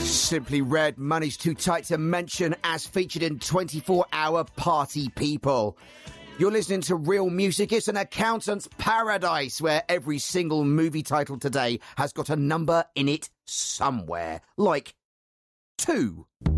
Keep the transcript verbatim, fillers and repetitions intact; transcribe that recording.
Simply Red, Money's Too Tight to Mention, as featured in twenty-four hour Party People. You're listening to Real Music. It's an accountant's paradise where every single movie title today has got a number in it somewhere. Like two.